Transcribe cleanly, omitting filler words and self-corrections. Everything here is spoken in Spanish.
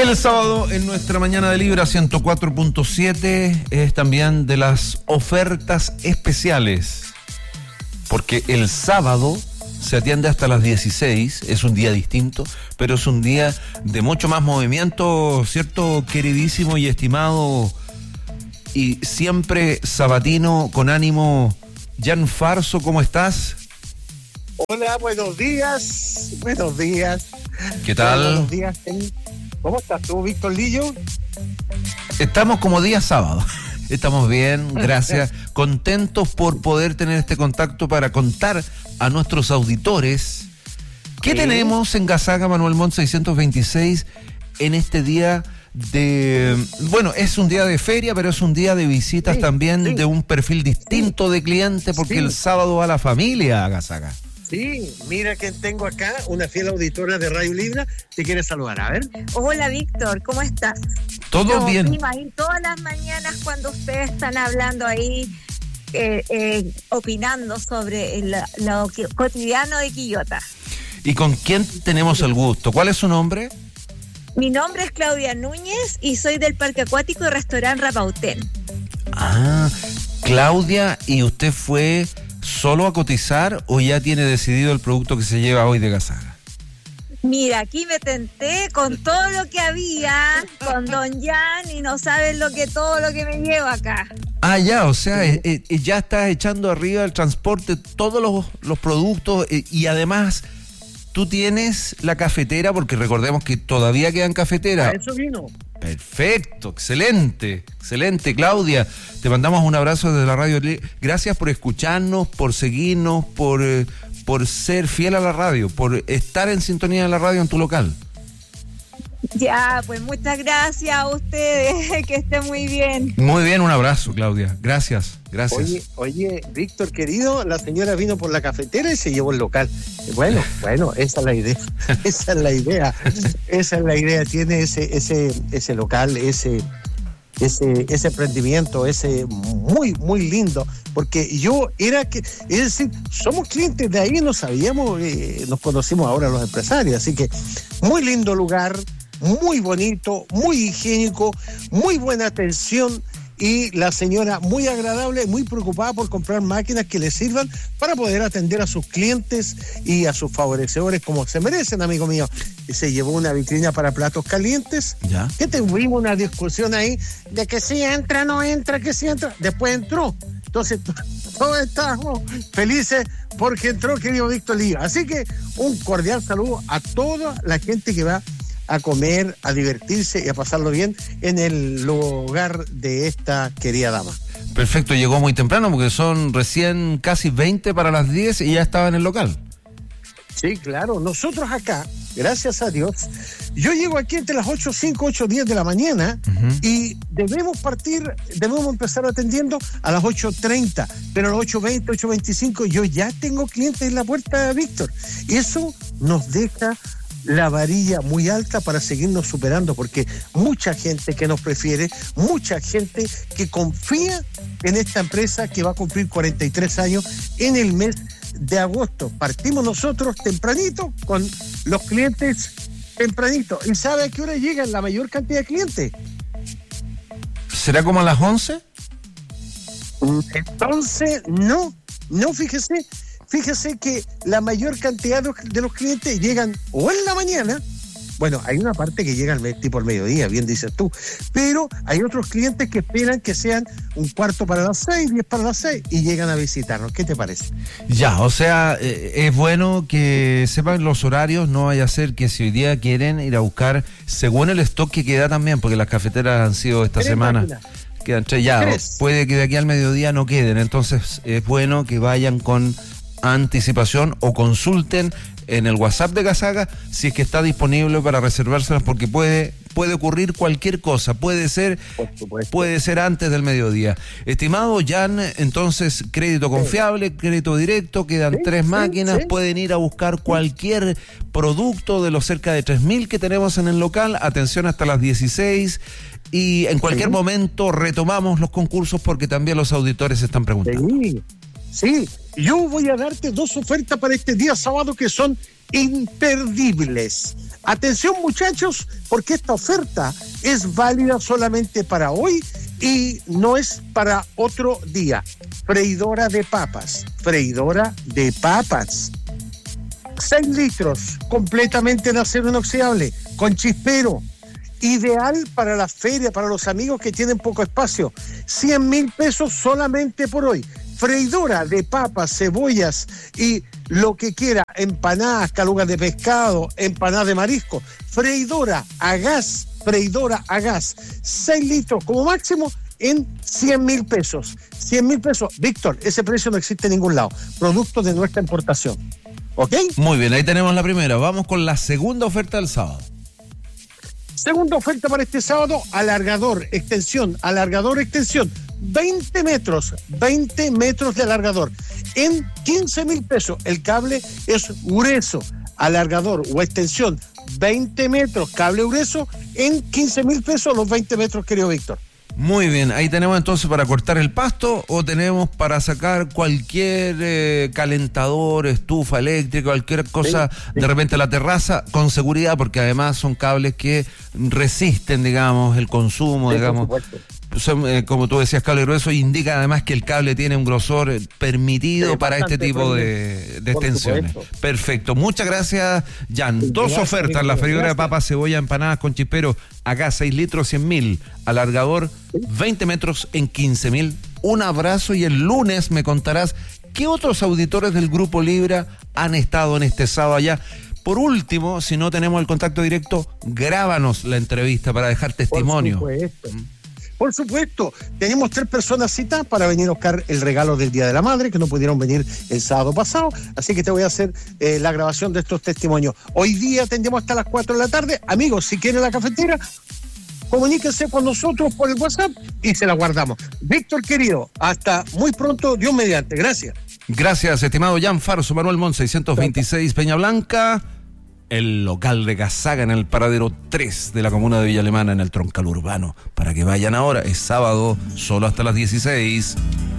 El sábado en nuestra mañana de Libra 104.7 es también de las ofertas especiales, porque el sábado se atiende hasta las 16, es un día distinto, pero es un día de mucho más movimiento, ¿cierto, queridísimo y estimado y siempre sabatino con ánimo? Jan Farso, ¿cómo estás? Hola, buenos días. Buenos días. ¿Qué tal? Buenos días. ¿Cómo estás tú, Víctor Lillo? Estamos como día sábado. Estamos bien, gracias. Contentos por poder tener este contacto para contar a nuestros auditores qué tenemos en Gazaga Manuel Montt 626 en este día de... Bueno, es un día de feria, pero es un día de visitas también de un perfil distinto de cliente, porque el sábado va la familia a Gazaga. Sí, mira que tengo acá una fiel auditora de Radio Libra. Te quiere saludar, a ver. Hola, Víctor, ¿cómo estás? Todo bien. Prima, y todas las mañanas cuando ustedes están hablando ahí, opinando sobre lo cotidiano de Quillota. ¿Y con quién tenemos el gusto? ¿Cuál es su nombre? Mi nombre es Claudia Núñez y soy del Parque Acuático y Restaurante Rapautén. Ah, Claudia, ¿y usted fue solo a cotizar o ya tiene decidido el producto que se lleva hoy de Gazaga? Mira, aquí me tenté con todo lo que había, con Don Jan, y no saben todo lo que me llevo acá. Ah, ya, o sea, ya estás echando arriba el transporte, todos los productos, y además tú tienes la cafetera, porque recordemos que todavía quedan cafeteras. Eso vino. Perfecto, excelente, Claudia. Te mandamos un abrazo desde la radio. Gracias por escucharnos, por seguirnos, por ser fiel a la radio, por estar en sintonía de la radio en tu local. Ya, pues muchas gracias a ustedes, que estén muy bien. Muy bien, un abrazo, Claudia. Gracias. Oye, Víctor querido, la señora vino por la cafetera y se llevó el local. Bueno, esa es la idea. Esa es la idea. Tiene ese local, ese emprendimiento, muy, muy lindo, porque es decir, somos clientes de ahí, no sabíamos, nos conocimos ahora los empresarios, así que muy lindo lugar, muy bonito, muy higiénico, muy buena atención, y la señora muy agradable, muy preocupada por comprar máquinas que le sirvan para poder atender a sus clientes y a sus favorecedores como se merecen, amigo mío. Y se llevó una vitrina para platos calientes. ¿Ya? Que tuvimos una discusión ahí de que si entra, no entra, que si entra. Después entró. Entonces todos estábamos felices porque entró, querido Víctor Lillo. Así que un cordial saludo a toda la gente que va a comer, a divertirse y a pasarlo bien en el lugar de esta querida dama. Perfecto, llegó muy temprano porque son recién casi 20 para las 10 y ya estaba en el local. Sí, claro. Nosotros acá, gracias a Dios, yo llego aquí entre las 8:05, 8:10 de la mañana, y debemos empezar atendiendo a las 8:30, pero a las 8:20, 8:25 yo ya tengo clientes en la puerta, Víctor. Y eso nos deja la varilla muy alta para seguirnos superando, porque mucha gente que nos prefiere, mucha gente que confía en esta empresa que va a cumplir 43 años en el mes de agosto. Partimos nosotros tempranito con los clientes tempranito. ¿Y sabe a qué hora llegan la mayor cantidad de clientes? ¿Será como a las 11? Entonces, no, fíjese que la mayor cantidad de los clientes llegan o en la mañana. Bueno, hay una parte que llega tipo al mediodía, bien dices tú, pero hay otros clientes que esperan que sean 1:15 para las 6, 10 para las 6 y llegan a visitarnos. ¿Qué te parece? Ya, o sea, es bueno que sepan los horarios, no vaya a ser que si hoy día quieren ir a buscar, según el stock que queda también, porque las cafeteras han sido esta semana, quedan 3 ya, puede que de aquí al mediodía no queden, entonces es bueno que vayan con anticipación o consulten en el WhatsApp de Gazaga si es que está disponible para reservárselas, porque puede ocurrir cualquier cosa, puede ser antes del mediodía. Estimado Jan, entonces crédito confiable, crédito directo, quedan 3 máquinas, pueden ir a buscar cualquier producto de los cerca de 3.000 que tenemos en el local, atención hasta las 16, y en cualquier momento retomamos los concursos porque también los auditores están preguntando. Sí, yo voy a darte 2 ofertas para este día sábado que son imperdibles. Atención, muchachos, porque esta oferta es válida solamente para hoy y no es para otro día. Freidora de papas. 6 litros, completamente de acero inoxidable, con chispero. Ideal para la feria, para los amigos que tienen poco espacio. 100,000 pesos solamente por hoy. Freidora de papas, cebollas y lo que quiera, empanadas, calugas de pescado, empanadas de marisco. Freidora a gas, 6 litros como máximo en 100,000 pesos. 100,000 pesos. Víctor, ese precio no existe en ningún lado. Producto de nuestra importación. ¿Ok? Muy bien, ahí tenemos la primera. Vamos con la segunda oferta del sábado. Segunda oferta para este sábado, alargador, extensión. 20 metros de alargador en 15,000 pesos. El cable es grueso, alargador o extensión, 20 metros, cable grueso en 15,000 pesos los 20 metros, querido Víctor. Muy bien, ahí tenemos entonces para cortar el pasto o tenemos para sacar cualquier calentador, estufa eléctrica, cualquier cosa de repente a la terraza con seguridad, porque además son cables que resisten, digamos, el consumo, digamos. Son, como tú decías, cable grueso, indica además que el cable tiene un grosor permitido para este tipo de extensiones. Perfecto, muchas gracias, Jan. 2 ofertas, la freidora de papas, cebolla, empanadas con chispero, acá 6 litros, 100,000, alargador, 20 metros en 15,000. Un abrazo y el lunes me contarás qué otros auditores del Grupo Libra han estado en este sábado allá. Por último, si no tenemos el contacto directo, grábanos la entrevista para dejar testimonio. Por supuesto, tenemos 3 personas citadas para venir a buscar el regalo del Día de la Madre, que no pudieron venir el sábado pasado, así que te voy a hacer la grabación de estos testimonios. Hoy día tendremos hasta las 4 de la tarde. Amigos, si quieren la cafetera, comuníquense con nosotros por el WhatsApp y se la guardamos. Víctor, querido, hasta muy pronto, Dios mediante. Gracias. Gracias, estimado Jan Farso, Manuel Montt, 626 Peña Blanca. El local de Gazaga en el paradero 3 de la comuna de Villa Alemana, en el Troncal Urbano. Para que vayan ahora, es sábado, solo hasta las 16.